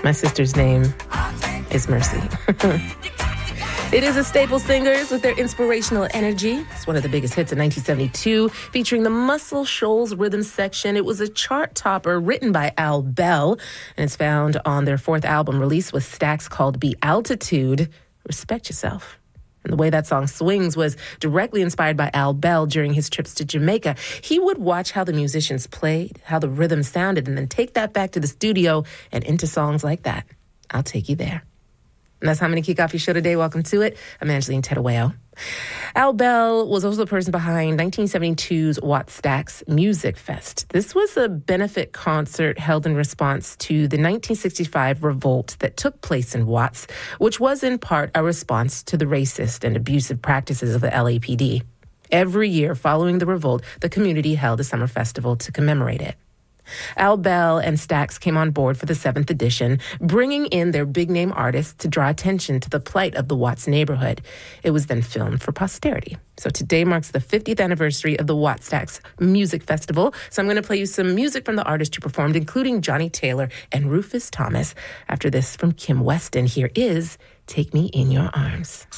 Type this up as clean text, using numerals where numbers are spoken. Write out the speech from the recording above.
My sister's name is Mercy. It is the Staple Singers with their inspirational energy. It's one of the biggest hits in 1972, featuring the Muscle Shoals rhythm section. It was a chart topper written by Al Bell, and it's found on their fourth album release with Stax called Be Altitude. Respect Yourself. And the way that song swings was directly inspired by Al Bell during his trips to Jamaica. He would watch how the musicians played, how the rhythm sounded, and then take that back to the studio and into songs like that. I'll Take You There. And that's how I'm going to kick off your show today. Welcome to it. I'm Angeline Tedaweo. Al Bell was also the person behind 1972's Watts Stax Music Fest. This was a benefit concert held in response to the 1965 revolt that took place in Watts, which was in part a response to the racist and abusive practices of the LAPD. Every year following the revolt, the community held a summer festival to commemorate it. Al Bell and Stax came on board for the 7th edition, bringing in their big-name artists to draw attention to the plight of the Watts neighborhood. It was then filmed for posterity. So today marks the 50th anniversary of the Watts Stax Music Festival. So I'm going to play you some music from the artists who performed, including Johnny Taylor and Rufus Thomas. After this, from Kim Weston, here is Take Me in Your Arms.